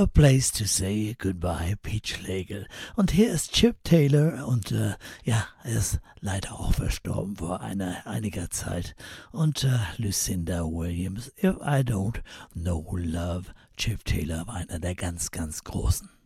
A Place to Say Goodbye, Peach Schlegel. Und hier ist Chip Taylor und ja, er ist leider auch verstorben vor einiger Zeit. Und Lucinda Williams, If I Don't Know Love. Chip Taylor war einer der ganz, ganz Großen.